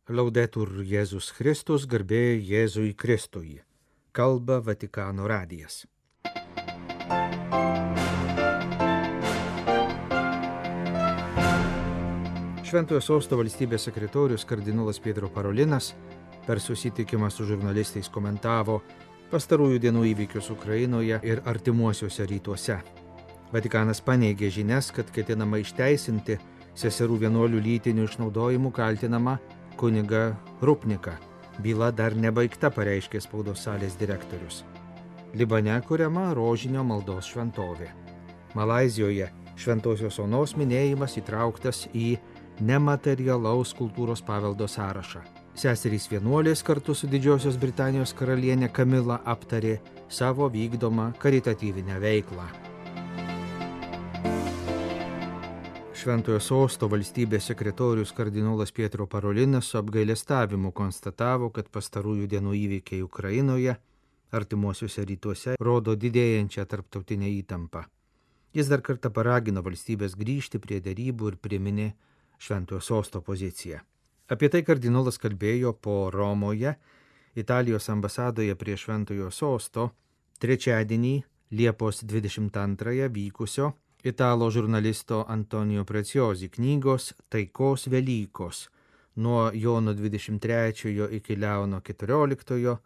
Laudetur Jėzus Kristus, garbė Jėzui Kristui. Kalba Vatikano radijas. Šventojo Sosto valstybės sekretorius kardinolas Pietro Parolinas per susitikimą su žurnalistais komentavo pastarųjų dienų įvykius Ukrainoje ir artimuosiuose rytuose. Vatikanas paneigė žinias, kad ketinama išteisinti seserų vienuolių lytinių išnaudojimų kaltinamą kunigą Rupniką. Byla dar nebaigta, pareiškė spaudos salės direktorius. Libane kuriama rožinio maldos šventovė. Malaizijoje Šventosios Onos minėjimas įtrauktas į nematerialaus kultūros paveldo sąrašą. Seserys vienuolės kartu su Didžiosios Britanijos karalienė Kamila aptarė savo vykdomą karitatyvinę veiklą. Šventojo Sosto valstybės sekretorius kardinolas Pietro Parolinas su apgailestavimu konstatavo, kad pastarųjų dienų įvykiai Ukrainoje, artimuosiuose rytuose, rodo didėjančią tarptautinę įtampą. Jis dar kartą paragino valstybės grįžti prie derybų ir priminė Šventojo Sosto poziciją. Apie tai kardinolas kalbėjo po Romoje, Italijos ambasadoje prie Šventojo Sosto, trečiadienį Liepos 22 vykusio Italo žurnalisto Antonijo Preziosi knygos Taikos Velykos nuo Jono 23 iki Leono 14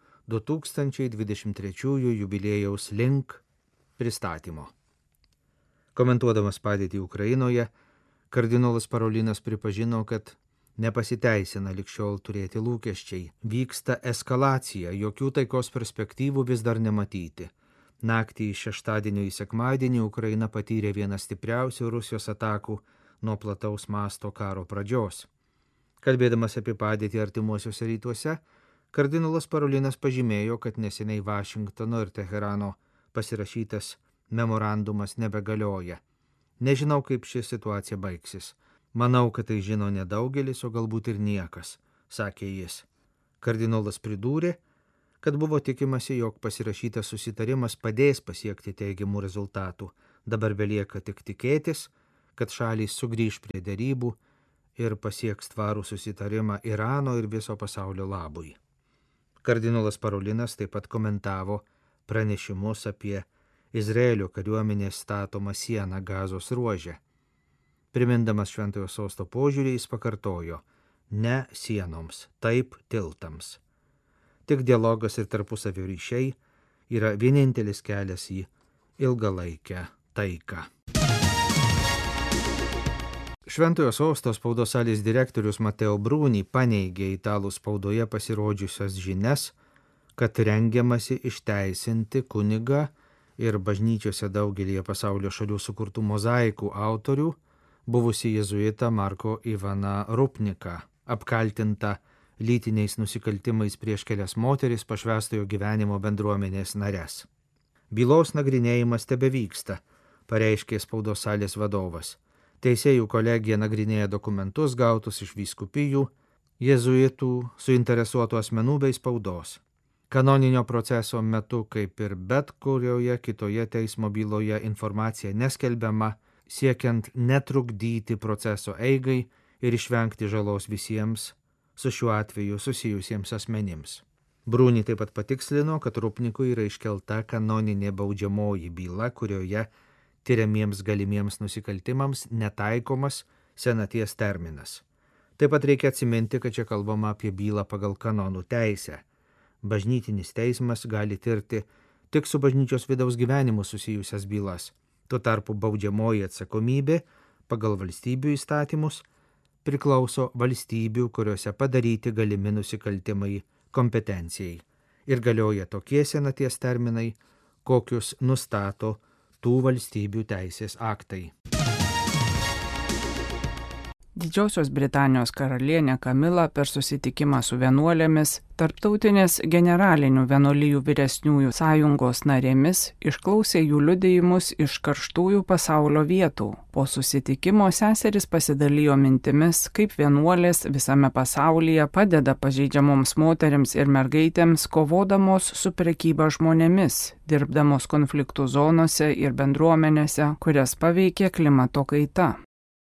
2023 jubiliejaus link pristatymo. Komentuodamas padėtį Ukrainoje, kardinolas Parolinas pripažino, kad nepasiteisina ligšiol turėti lūkesčiai. Vyksta eskalacija, jokių taikos perspektyvų vis dar nematyti. Naktį iš šeštadienio į sekmadienį Ukraina patyrė vieną stipriausių Rusijos atakų nuo plataus masto karo pradžios. Kalbėdamas apie padėtį artimuosiuose rytuose, kardinolas Parolinas pažymėjo, kad neseniai Vašingtono ir Teherano pasirašytas memorandumas nebegalioja. Nežinau, kaip ši situacija baigsis. Manau, kad tai žino nedaugelis, o galbūt ir niekas, sakė jis. Kardinolas pridūrė, kad buvo tikimasi, jog pasirašytas susitarimas padės pasiekti teigiamų rezultatų. Dabar belieka tik tikėtis, kad šalys sugrįž prie derybų ir pasieks tvarų susitarimą Irano ir viso pasaulio labui. Kardinolas Parolinas taip pat komentavo pranešimus apie Izraelio kariuomenės statomą sieną Gazos ruože. Primindamas Šventojo Sosto požiūrį, jis pakartojo: ne sienoms, taip tiltams. Tik dialogas ir tarpusavio ryšiai yra vienintelis kelias į ilgalaikę taiką. Šventojo Sosto spaudos salės direktorius Matteo Bruni paneigė italų spaudoje pasirodžiusias žinias, kad rengiamasi išteisinti kunigą ir bažnyčiose daugelį pasaulio šalių sukurtų mozaikų autorių, buvusį jėzuitą Marko Ivaną Rupniką, apkaltintą lytiniais nusikaltimais prieš kelias moteris pašvęstojo gyvenimo bendruomenės nares. Bylos nagrinėjimas tebevyksta, pareiškė spaudos salės vadovas. Teisėjų kolegija nagrinėja dokumentus gautus iš vyskupijų, jėzuitų, suinteresuotų asmenų bei spaudos. Kanoninio proceso metu, kaip ir bet kurioje kitoje teismo byloje, informacija neskelbiama, siekiant netrukdyti proceso eigai ir išvengti žalos visiems su šiuo atveju susijusiems asmenims. Bruni taip pat patikslino, kad Rupnikui yra iškelta kanoninė baudžiamoji byla, kurioje tyriamiems galimiems nusikaltimams netaikomas senaties terminas. Taip pat reikia atsiminti, kad čia kalbama apie bylą pagal kanonų teisę. Bažnytinis teismas gali tirti tik su bažnyčios vidaus gyvenimu susijusias bylas. Tuo tarpu baudžiamoji atsakomybė pagal valstybių įstatymus priklauso valstybių, kuriuose padaryti galimi nusikaltimai kompetencijai ir galioja tokie senaties terminai, kokius nustato tų valstybių teisės aktai. Didžiosios Britanijos karalienė Kamila per susitikimą su vienuolėmis, Tarptautinės generalinių vienuolijų vyresniųjų sąjungos narėmis, išklausė jų liudijimus iš karštųjų pasaulio vietų. Po susitikimo seserys pasidalijo mintimis, kaip vienuolės visame pasaulyje padeda pažeidžiamoms moteriams ir mergaitėms, kovodamos su prekyba žmonėmis, dirbdamos konfliktų zonose ir bendruomenėse, kurias paveikė klimato kaita.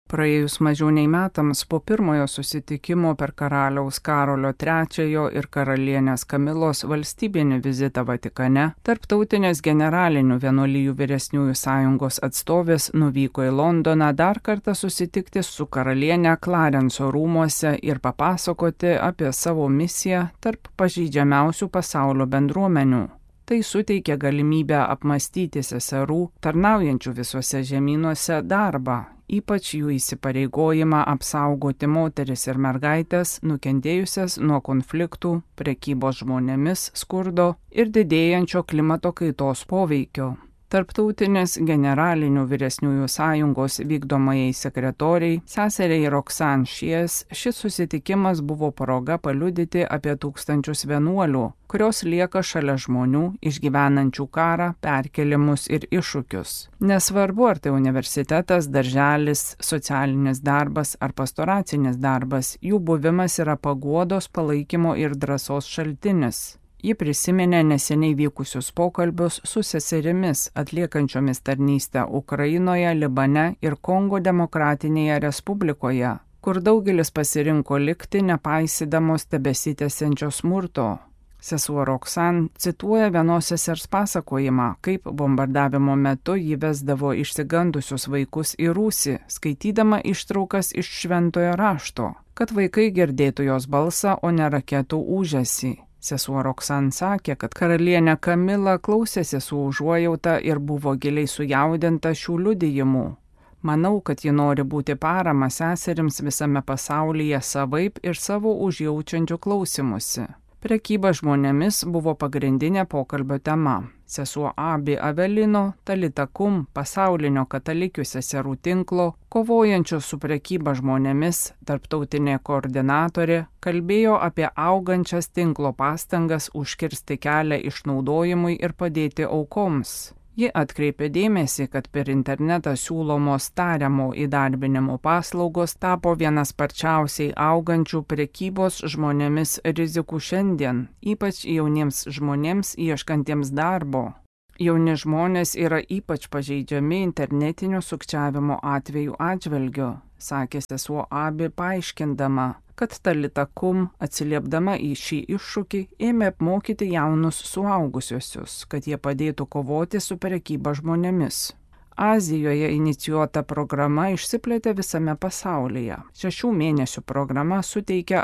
Praėjus mažiau nei metams po pirmojo susitikimo per karaliaus Karolio III ir karalienės Kamilos valstybinį vizitą Vatikane, Tarptautinės generalinių vienuolijų vyresniųjų sąjungos atstovės nuvyko į Londoną dar kartą susitikti su karaliene Klarenso rūmuose ir papasakoti apie savo misiją tarp pažeidžiamiausių pasaulio bendruomenių. Tai suteikia galimybę apmastyti seserų, tarnaujančių visuose žemynuose darbą, ypač jų įsipareigojimą apsaugoti moteris ir mergaitės nukentėjusias nuo konfliktų, prekybos žmonėmis, skurdo ir didėjančio klimato kaitos poveikio. Tarptautinės generalinių vyresniųjų sąjungos vykdomajai sekretoriai, seseriai Roxanne Shies, šis susitikimas buvo proga paliudyti apie tūkstančius vienuolių, kurios lieka šalia žmonių, išgyvenančių karą, perkelimus ir iššūkius. Nesvarbu, ar tai universitetas, darželis, socialinis darbas ar pastoracinis darbas, jų buvimas yra paguodos, palaikymo ir drąsos šaltinis. Ji prisiminė neseniai vykusius pokalbius su seserimis atliekančiomis tarnystę Ukrainoje, Libane ir Kongo demokratinėje respublikoje, kur daugelis pasirinko likti nepaisydamos tebesitęsiančio smurto. Sesuo Roxanne cituoja vienos sesers pasakojimą, kaip bombardavimo metu ji vesdavo išsigandusius vaikus į rūsį, skaitydama ištraukas iš šventojo rašto, kad vaikai girdėtų jos balsą, o ne raketų ūžesį. Sesuo Roxanne sakė, kad karalienė Kamila klausėsi su užuojauta ir buvo giliai sujaudinta šių liudijimų. Manau, kad ji nori būti parama seserims visame pasaulyje savaip ir savo užjaučiančių klausimusi. Prekyba žmonėmis buvo pagrindinė pokalbio tema. Sesuo Abi Avelino, Talita Kum, pasaulinio katalikių seserų tinklo, kovojančių su prekyba žmonėmis, tarptautinė koordinatorė, kalbėjo apie augančias tinklo pastangas užkirsti kelią išnaudojimui ir padėti aukoms. Ji atkreipė dėmesį, kad per internetą siūlomos tariamo įdarbinimo paslaugos tapo vienas sparčiausiai augančių prekybos žmonėmis rizikų šiandien, ypač jauniems žmonėms ieškantiems darbo. Jauni žmonės yra ypač pažeidžiami internetinio sukčiavimo atvejų atžvilgiu, sakė sesuo Abi paaiškindama, kad Talita Kum, atsiliepdama į šį iššūkį, ėmė apmokyti jaunus suaugusiuosius, kad jie padėtų kovoti su prekyba žmonėmis. Azijoje inicijuota programa išsiplėtė visame pasaulyje. 6 mėnesių programa suteikia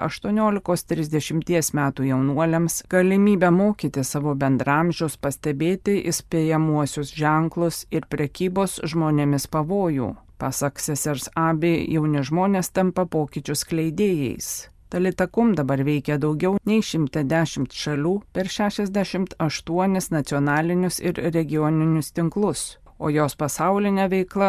18–30 metų jaunuoliams galimybę mokyti savo bendramžius pastebėti įspėjamuosius ženklus ir prekybos žmonėmis pavojų. Pasak sesers Abi, jauni žmonės tampa pokyčių skleidėjais. Talita Kum dabar veikia daugiau nei 110 šalių per 68 nacionalinius ir regioninius tinklus, o jos pasaulinė veikla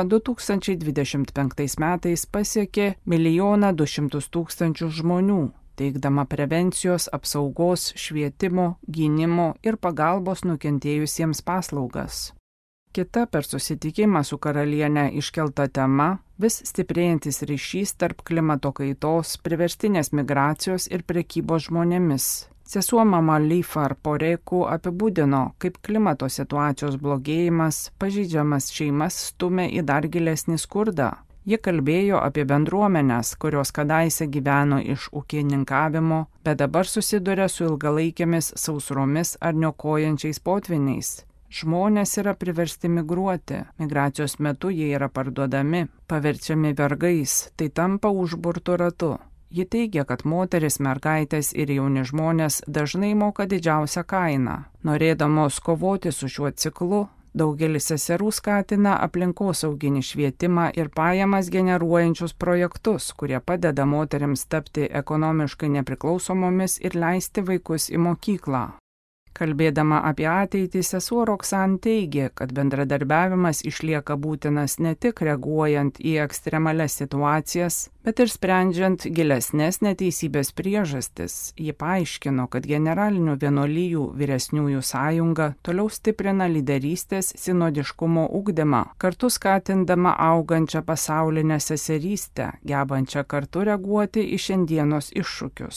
2025 metais pasiekė 1 200 000 žmonių, teikdama prevencijos, apsaugos, švietimo, gynimo ir pagalbos nukentėjusiems paslaugas. Kita per susitikimą su karaliene iškelta tema – vis stiprėjantis ryšys tarp klimato kaitos, priverstinės migracijos ir prekybos žmonėmis. Sesuo Mama Lifar Poreku apibūdino, kaip klimato situacijos blogėjimas pažeidžiamas šeimas stumia į dar gilesnį skurdą. Ji kalbėjo apie bendruomenes, kurios kadaise gyveno iš ūkininkavimo, bet dabar susiduria su ilgalaikėmis sausromis ar niokojančiais potviniais. Žmonės yra priversti migruoti. Migracijos metu jie yra parduodami, paverčiami vergais, tai tampa užburtu ratu. Ji teigia, kad moteris, mergaitės ir jauni žmonės dažnai moka didžiausią kainą. Norėdamos kovoti su šiuo ciklu, daugelis seserų skatina aplinkosauginį švietimą ir pajamas generuojančius projektus, kurie padeda moteriams tapti ekonomiškai nepriklausomomis ir leisti vaikus į mokyklą. Kalbėdama apie ateitį, sesuo Roxanne teigė, kad bendradarbiavimas išlieka būtinas ne tik reaguojant į ekstremalias situacijas, bet ir sprendžiant gilesnės neteisybės priežastis. Ji paaiškino, kad generalinių vienuolijų vyresniųjų sąjunga toliau stiprina lyderystės sinodiškumo ugdymą, kartu skatindama augančią pasaulinę seserystę, gebančią kartu reaguoti į šiandienos iššūkius.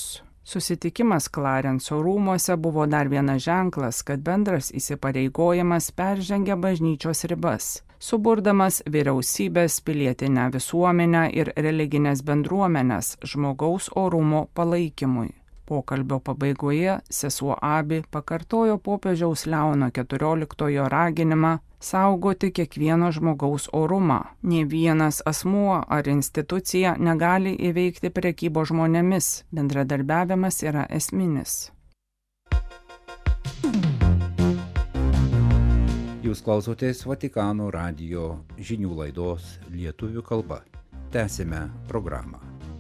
Susitikimas Klarenso rūmuose buvo dar vienas ženklas, kad bendras įsipareigojimas peržengia bažnyčios ribas, suburdamas vyriausybės, pilietinę visuomenę ir religinės bendruomenės žmogaus orumo palaikymui. Pokalbio pabaigoje sesuo Abi pakartojo popiežiaus Leono XIV raginimą saugoti kiekvieno žmogaus orumą. Nė vienas asmuo ar institucija negali įveikti prekybos žmonėmis. Bendradarbiavimas yra esminis. Jūs klausotės Vatikano radijo žinių laidos lietuvių kalba. Tęsime programą.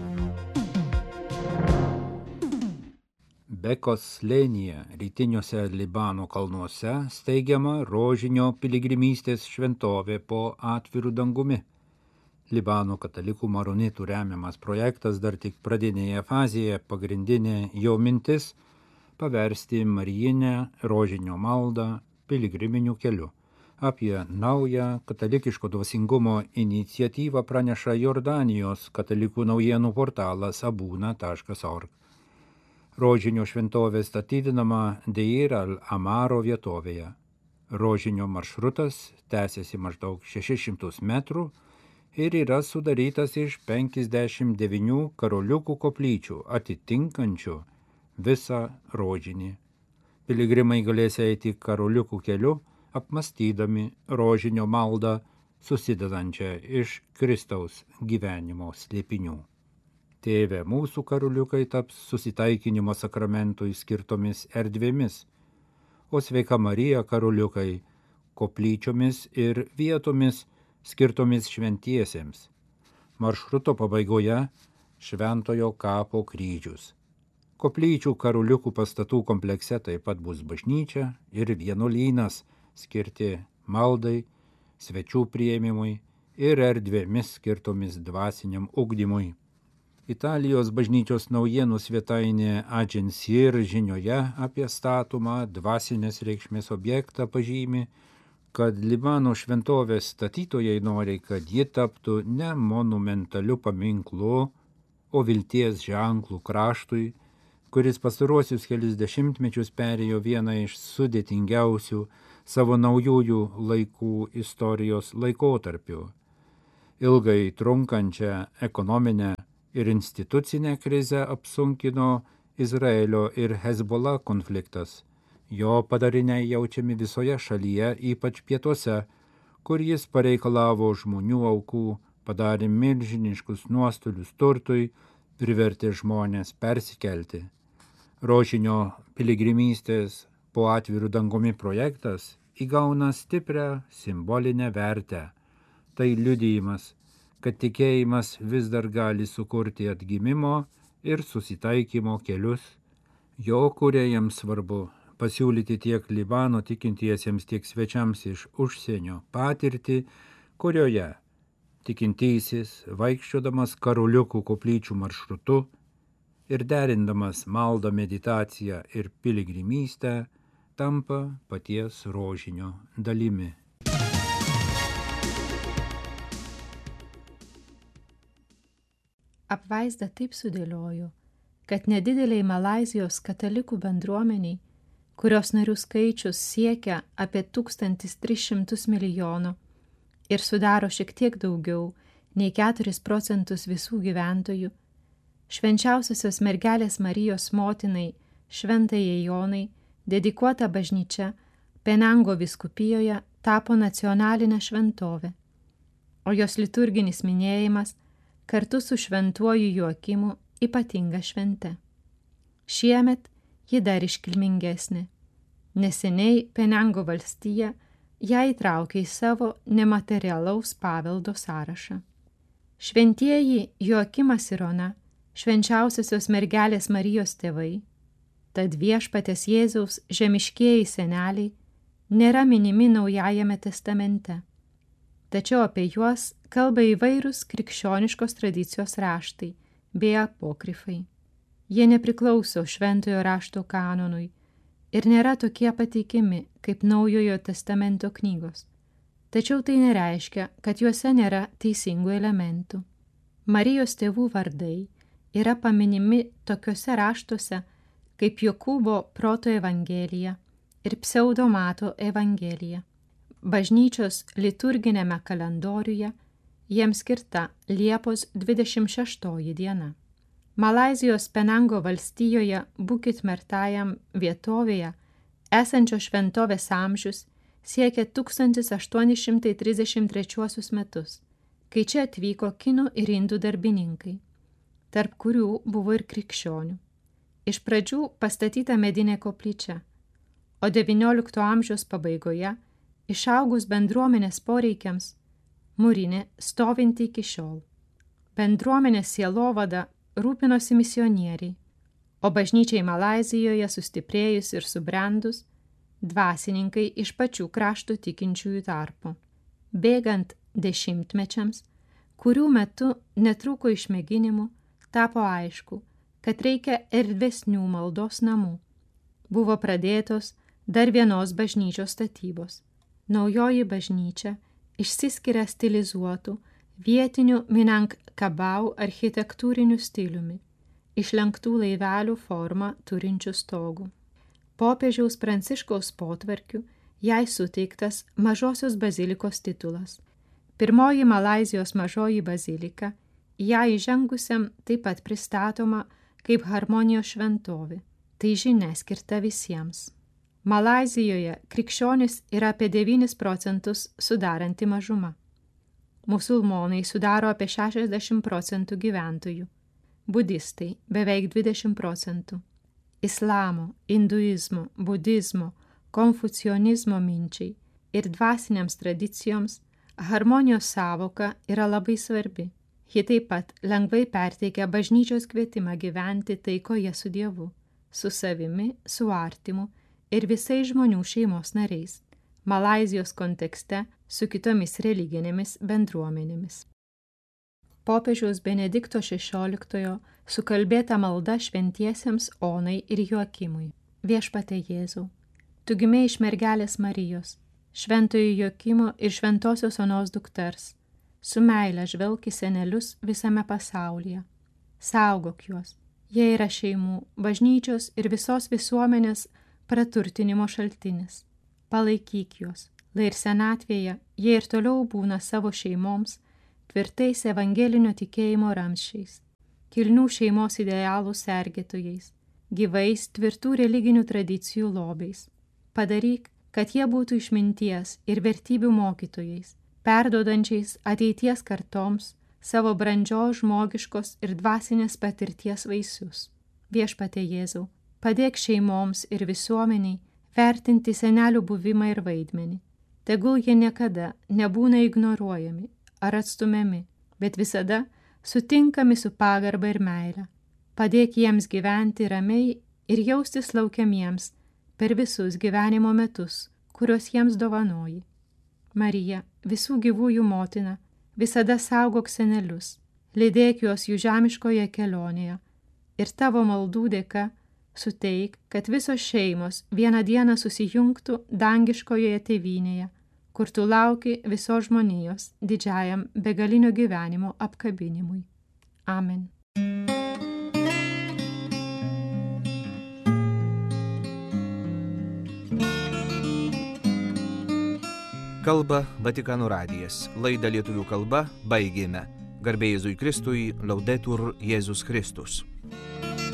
Bekos slėnyje, rytiniuose Libano kalnuose, steigiama rožinio piligrimystės šventovė po atviru dangumi. Libano katalikų maronitų remiamas projektas dar tik pradinėje fazėje, pagrindinė jo mintis – paversti marijinę rožinio maldą piligriminiu keliu. Apie naują katalikiško dvasingumo iniciatyvą praneša Jordanijos katalikų naujienų portalas abuna.org. Rožinio šventovė statydinama Deir al-Amaro vietovėje. Rožinio maršrutas tęsiasi maždaug 600 metrų ir yra sudarytas iš 59 karoliukų koplyčių, atitinkančių visą rožinį. Piligrimai galės eiti karoliukų keliu, apmastydami rožinio maldą, susidedančią iš Kristaus gyvenimo slėpinių. Tėve, mūsų karoliukai taps susitaikinimo sakramentui skirtomis erdvėmis, o Sveika Marija karoliukai koplyčiomis ir vietomis skirtomis šventiesiems. Maršruto pabaigoje Šventojo kapo kryžius. Koplyčių karoliukų pastatų komplekse taip pat bus bažnyčia ir vienuolynas skirti maldai, svečių priėmimui ir erdvėmis skirtomis dvasiniam ugdymui. Italijos bažnyčios naujienų svetainė Agencier žinioje apie statomą dvasinės reikšmės objektą pažymi, kad Libano šventovės statytojai nori, kad ji taptų ne monumentaliu paminklu, o vilties ženklų kraštui, kuris pastaruosius kelis dešimtmečius perėjo vieną iš sudėtingiausių savo naujųjų laikų istorijos laikotarpių. Ilgai trunkančią ekonominę ir institucinę krizę apsunkino Izraelio ir Hezbollah konfliktas. Jo padariniai jaučiami visoje šalyje, ypač pietuose, kur jis pareikalavo žmonių aukų, padarė milžiniškus nuostolius turtui, privertė žmonės persikelti. Rožinio piligrimystės po atviru dangumi projektas įgauna stiprią simbolinę vertę. Tai liudijimas, kad tikėjimas vis dar gali sukurti atgimimo ir susitaikymo kelius. Jo kūrėjams svarbu pasiūlyti tiek Libano tikintiesiems, tiek svečiams iš užsienio patirtį, kurioje tikintysis, vaikščiodamas karoliukų koplyčių maršrutu ir derindamas maldą, meditaciją ir piligrimystę, tampa paties rožinio dalimi. Apvaizdą taip sudėlioju, kad nedideliai Malaizijos katalikų bendruomeniai, kurios narių skaičius siekia apie 1300 milijonų ir sudaro šiek tiek daugiau nei 4% visų gyventojų, švenčiausiosios mergelės Marijos motinai Šventajai Jonai dedikuota bažnyčia Penango vyskupijoje tapo nacionalinė šventovė, o jos liturginis minėjimas kartu su šventuoju Joakimu ypatinga švente. Šiemet ji dar iškilmingesnė. Neseniai Penango valstija ją įtraukė į savo nematerialaus paveldo sąrašą. Šventieji Joakimas ir Ona, švenčiausiosios mergelės Marijos tėvai, tad Viešpaties Jėzaus žemiškieji seneliai nėra minimi Naujajame testamente. Tačiau apie juos kalba įvairūs krikščioniškos tradicijos raštai bei apokrifai. Jie nepriklauso šventojo rašto kanonui ir nėra tokie pateikimi kaip Naujojo testamento knygos. Tačiau tai nereiškia, kad juose nėra teisingų elementų. Marijos tėvų vardai yra paminimi tokiuose raštuose kaip Jokūbo proto evangelija ir Pseudomato evangelija. Bažnyčios liturginėme kalendoriuje jiems skirta Liepos 26 diena. Malaizijos Penango valstijoje Bukit Mertajam vietovėje esančio šventovės amžius siekia 1833 metus, kai čia atvyko kinų ir indų darbininkai, tarp kurių buvo ir krikščionių. Iš pradžių pastatyta medinė koplyčia, o XIX amžiaus pabaigoje, išaugus bendruomenės poreikiams, mūrinė stovinti iki šiol. Bendruomenės sielovada rūpinosi misionieriai, o bažnyčiai Malaizijoje sustiprėjus ir subrendus, dvasininkai iš pačių krašto tikinčiųjų tarpo. Bėgant dešimtmečiams, kurių metu netrūko išmėginimų, tapo aišku, kad reikia erdvesnių maldos namų. Buvo pradėtos dar vienos bažnyčios statybos. Naujoji bažnyčia išsiskiria stilizuotų vietinių Minangkabau architektūriniu stiliumi, išlenktų laivelių formą turinčių stogų. Popiežiaus Pranciškaus potvarkiu jai suteiktas Mažosios bazilikos titulas. Pirmoji Malaizijos mažoji bazilika, ją įžengusiam taip pat pristatoma kaip harmonijos šventovė. Tai žinia skirta visiems. Malaizijoje krikščionis yra apie 9% sudaranti mažuma. Musulmonai sudaro apie 60% gyventojų. Budistai beveik 20%. Islamo, hinduizmo, budizmo, konfucionizmo minčiai ir dvasiniams tradicijoms harmonijos sąvoka yra labai svarbi. Ji taip pat lengvai perteikia bažnyčios kvietimą gyventi taikoje su Dievu, su savimi, su artimu ir visais žmonių šeimos nariais, Malaizijos kontekste su kitomis religinėmis bendruomenėmis. Popiežiaus Benedikto XVI sukalbėta malda šventiesiems Onai ir Joakimui. Viešpatie Jėzau, tu gimei iš mergelės Marijos, šventojo Joakimo ir šventosios Onos dukters, su meile žvelk į senelius visame pasaulyje. Saugok juos, jie yra šeimų, bažnyčios ir visos visuomenės praturtinimo šaltinis. Palaikyk juos, lai ir senatvėje jie ir toliau būna savo šeimoms tvirtais evangelinio tikėjimo ramsčiais, kilnių šeimos idealų sergėtojais, gyvais tvirtų religinių tradicijų lobiais. Padaryk, kad jie būtų išminties ir vertybių mokytojais, perduodančiais ateities kartoms savo brandžios žmogiškos ir dvasinės patirties vaisius. Viešpatie Jėzau, padėk šeimoms ir visuomeniai vertinti senelių buvimą ir vaidmenį. Tegul jie niekada nebūna ignoruojami ar atstumiami, bet visada sutinkami su pagarba ir meile. Padėk jiems gyventi ramiai ir jaustis laukiamiems per visus gyvenimo metus, kuriuos jiems dovanoji. Marija, visų gyvųjų motina, visada saugok senelius, lydėk juos jų žemiškoje kelionėje ir tavo maldų dėka suteik, kad visos šeimos vieną dieną susijungtų dangiškoje tėvynėje, kur tu lauki visos žmonijos didžiajam begalinio gyvenimo apkabinimui. Amen. Kalba Vatikano radijas. Laidą lietuvių kalba baigėme. Garbė Jėzui Kristui, Laudetur Jėzus Kristus.